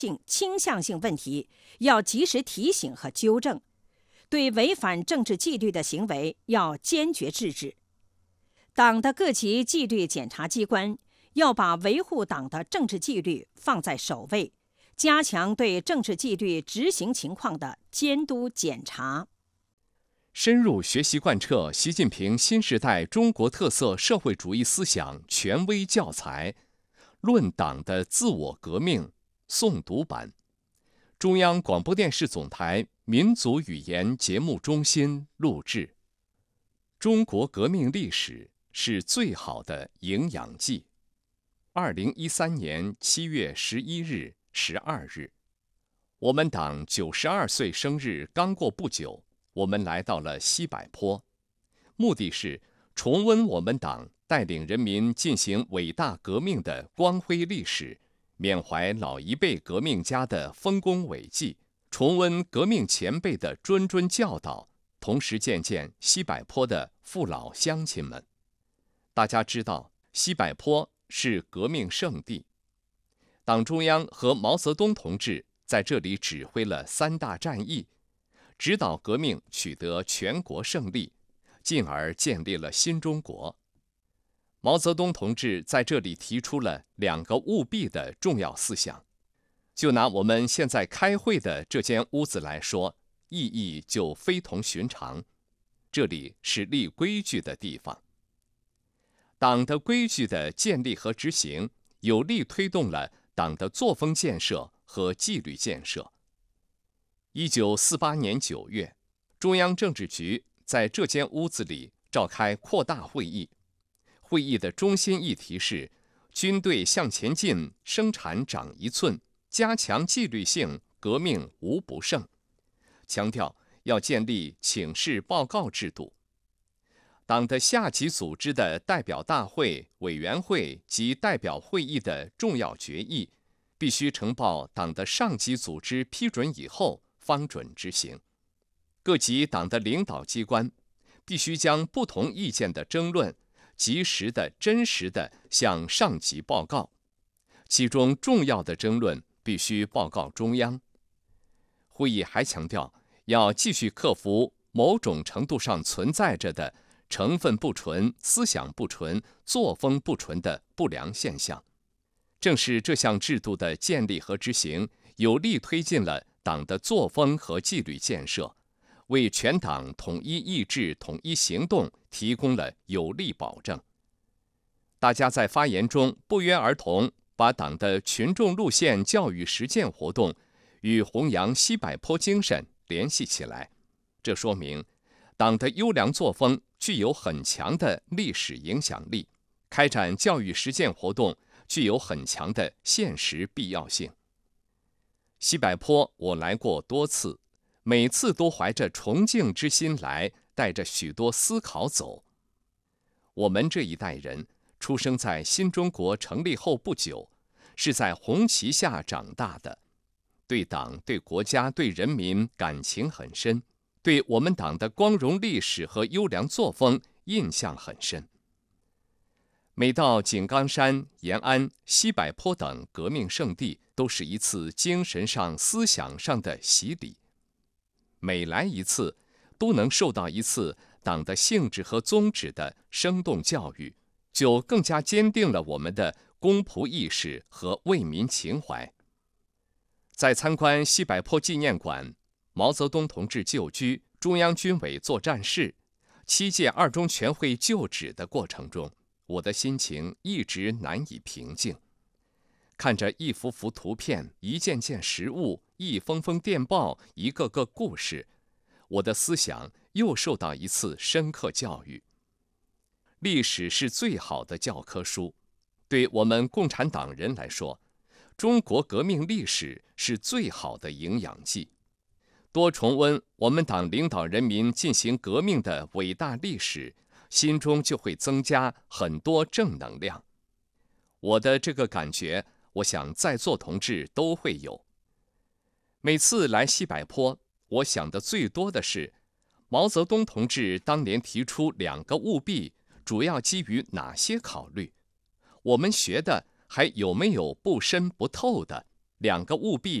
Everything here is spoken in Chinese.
性倾向性问题要及时提醒和纠正，对违反政治纪律的行为要坚决制止。党的各级纪律检查机关要把维护党的政治纪律放在首位，加强对政治纪律执行情况的监督检查。 深入学习贯彻习近平新时代中国特色社会主义思想权威教材《论党的自我革命》诵读版，中央广播电视总台民族语言节目中心录制。中国革命历史是最好的营养剂。2013年7月11日、12日，我们党92岁生日刚过不久，我们来到了西柏坡，目的是重温我们党带领人民进行伟大革命的光辉历史，缅怀老一辈革命家的丰功伟绩，重温革命前辈的谆谆教导，同时见见西柏坡的父老乡亲们。大家知道，西柏坡是革命圣地，党中央和毛泽东同志在这里指挥了3大战役，指导革命取得全国胜利，进而建立了新中国。毛泽东同志在这里提出了2个务必的重要思想。就拿我们现在开会的这间屋子来说，意义就非同寻常。这里是立规矩的地方。党的规矩的建立和执行，有力推动了党的作风建设和纪律建设。1948年9月，中央政治局在这间屋子里召开扩大会议。会议的中心议题是军队向前进，生产长1寸，加强纪律性，革命无不胜。强调要建立请示报告制度。党的下级组织的代表大会、委员会及代表会议的重要决议，必须呈报党的上级组织批准以后方准执行。各级党的领导机关必须将不同意见的争论及时的、真实的向上级报告，其中重要的争论必须报告中央。会议还强调，要继续克服某种程度上存在着的成分不纯、思想不纯、作风不纯的不良现象。正是这项制度的建立和执行，有力推进了党的作风和纪律建设，为全党统一意志、统一行动提供了有力保证。大家在发言中不约而同把党的群众路线教育实践活动与弘扬西柏坡精神联系起来，这说明党的优良作风具有很强的历史影响力，开展教育实践活动具有很强的现实必要性。西柏坡我来过多次，每次都怀着崇敬之心来，带着许多思考走。我们这一代人出生在新中国成立后不久，是在红旗下长大的，对党、对国家、对人民感情很深，对我们党的光荣历史和优良作风印象很深。每到井冈山、延安、西柏坡等革命圣地，都是一次精神上、思想上的洗礼。每来一次，都能受到一次党的性质和宗旨的生动教育，就更加坚定了我们的公仆意识和为民情怀。在参观西柏坡纪念馆、毛泽东同志旧居、中央军委作战室、7届2中全会就职的过程中，我的心情一直难以平静。看着一幅幅图片、一件件实物、一封封电报、一个个故事，我的思想又受到一次深刻教育。历史是最好的教科书，对我们共产党人来说，中国革命历史是最好的营养剂。多重温我们党领导人民进行革命的伟大历史，心中就会增加很多正能量。我的这个感觉，我想在座同志都会有。每次来西柏坡，我想的最多的是，毛泽东同志当年提出2个务必，主要基于哪些考虑？我们学的还有没有不深不透的？ 两个务必